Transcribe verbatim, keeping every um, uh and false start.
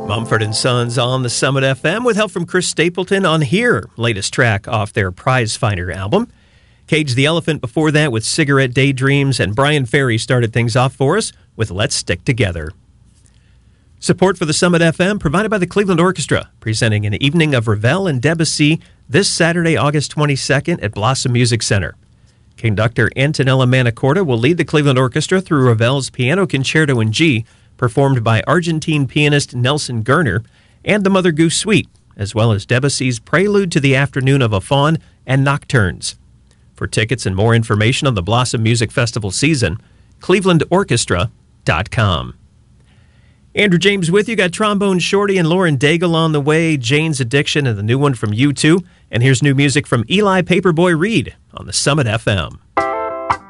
Mumford and Sons on the Summit F M with help from Chris Stapleton on Here, latest track off their Prize Finder album. Cage the Elephant before that with Cigarette Daydreams, and Brian Ferry started things off for us with Let's Stick Together. Support for the Summit F M provided by the Cleveland Orchestra, presenting an evening of Ravel and Debussy this Saturday, August twenty-second at Blossom Music Center. Conductor Antonella Manacorda will lead the Cleveland Orchestra through Ravel's Piano Concerto in G, performed by Argentine pianist Nelson Gerner, and the Mother Goose Suite, as well as Debussy's Prelude to the Afternoon of a Faun and Nocturnes. For tickets and more information on the Blossom Music Festival season, cleveland orchestra dot com. Andrew James with you. Got Trombone Shorty and Lauren Daigle on the way, Jane's Addiction, and the new one from U two. And here's new music from Eli Paperboy Reed on the Summit F M.